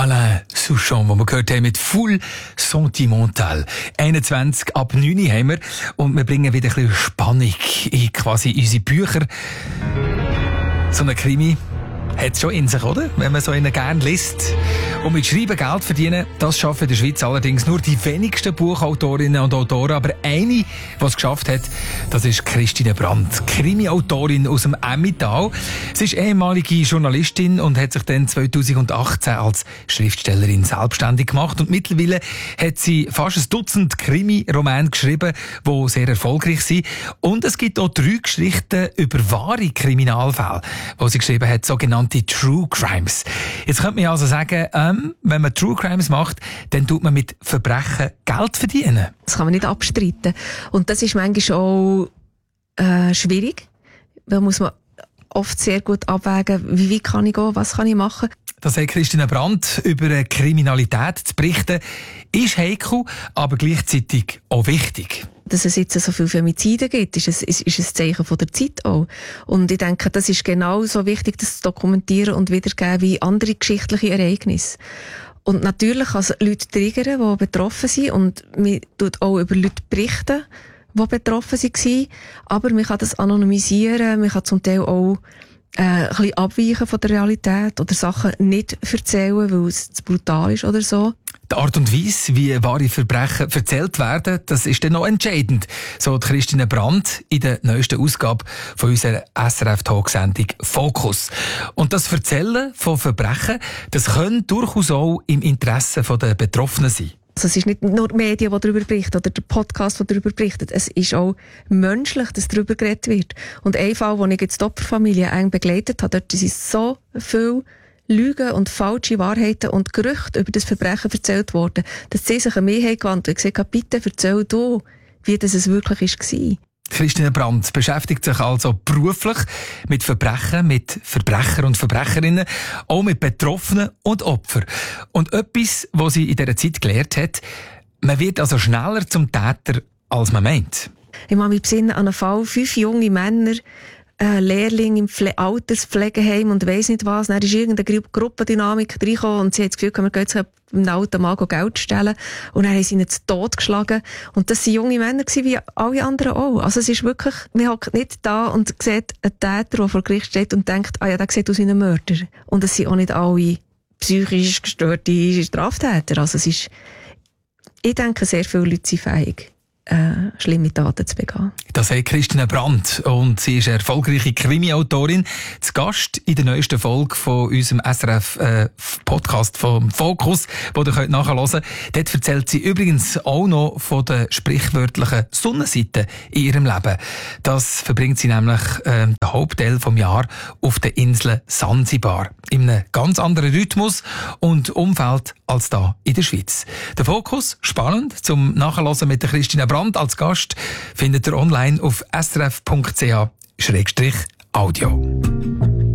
Alain Souchon, den wir gehört haben mit Full Sentimental. 21 ab 9 haben wir und wir bringen wieder ein bisschen Spannung in quasi unsere Bücher. So ein Krimi hat es schon in sich, oder? Wenn man so einen gerne liest. Und mit Schreiben Geld verdienen, das schaffen in der Schweiz allerdings nur die wenigsten Buchautorinnen und Autoren. Aber eine, die es geschafft hat, das ist Christine Brandt, Krimi-Autorin aus dem Emmental. Sie ist ehemalige Journalistin und hat sich dann 2018 als Schriftstellerin selbstständig gemacht. Und mittlerweile hat sie fast ein Dutzend Krimi-Romane geschrieben, die sehr erfolgreich sind. Und es gibt auch 3 Geschichten über wahre Kriminalfälle, die sie geschrieben hat, sogenannte True Crimes. Jetzt könnte man also sagen, wenn man True Crimes macht, dann tut man mit Verbrechen Geld verdienen. Das kann man nicht abstreiten. Und das ist manchmal auch schwierig. Da muss man oft sehr gut abwägen, wie kann ich gehen, was kann ich machen. Das hat Christine Brandt über Kriminalität zu berichten. Ist heikel, aber gleichzeitig auch wichtig. Dass es jetzt so viele Femizide gibt, ist ein Zeichen von der Zeit auch. Und ich denke, das ist genauso wichtig, das zu dokumentieren und wiedergeben wie andere geschichtliche Ereignisse. Und natürlich kann es Leute triggern, die betroffen sind, und man tut auch über Leute berichten, die betroffen waren. Aber man kann das anonymisieren, man kann zum Teil auch ein bisschen abweichen von der Realität oder Sachen nicht erzählen, weil es zu brutal ist oder so. Die Art und Weise, wie wahre Verbrechen erzählt werden, das ist dann noch entscheidend. So hat Christine Brandt in der neuesten Ausgabe von unserer SRF-Talksendung «Fokus». Und das Erzählen von Verbrechen, das kann durchaus auch im Interesse der Betroffenen sein. Also es ist nicht nur die Medien, die darüber berichten, oder der Podcast, der darüber berichtet. Es ist auch menschlich, dass darüber geredet wird. Und ein Fall, den ich jetzt die Opferfamilie eng begleitet habe, dort sind so viele Lügen und falsche Wahrheiten und Gerüchte über das Verbrechen erzählt worden, dass sie sich an mich gewandt haben und gesagt haben, bitte erzähl du, wie das es wirklich war. Christine Brandt beschäftigt sich also beruflich mit Verbrechen, mit Verbrecher und Verbrecherinnen, auch mit Betroffenen und Opfern. Und etwas, was sie in dieser Zeit gelernt hat, man wird also schneller zum Täter, als man meint. Ich mache mich besinnen an einen Fall, 5 junge Männer, Lehrling im Alterspflegeheim und weiss nicht was. Dann ist irgendeine Gruppendynamik reingekommen und sie hat das Gefühl, wir gehen jetzt einem alten Mann Geld stellen. Und dann haben sie ihn zu Tod geschlagen. Und das waren junge Männer wie alle anderen auch. Also es ist wirklich, man hockt nicht da und sieht einen Täter, der vor Gericht steht und denkt, der sieht aus wie ein Mörder. Und es sind auch nicht alle psychisch gestörte Straftäter. Also es ist, ich denke, sehr viele Leute sind fähig, schlimme Taten zu begehen. Das sagt Christine Brandt und sie ist eine erfolgreiche Krimi-Autorin. Zu Gast in der neuesten Folge von unserem SRF-Podcast vom «Fokus», den ihr nachhören könnt. Dort erzählt sie übrigens auch noch von der sprichwörtlichen Sonnenseite in ihrem Leben. Das verbringt sie nämlich den Hauptteil des Jahres auf der Insel Sansibar. In einem ganz anderen Rhythmus und Umfeld als da in der Schweiz. Der «Fokus», spannend, zum Nachhören mit der Christine Brandt als Gast, findet ihr online auf srf.ch/audio.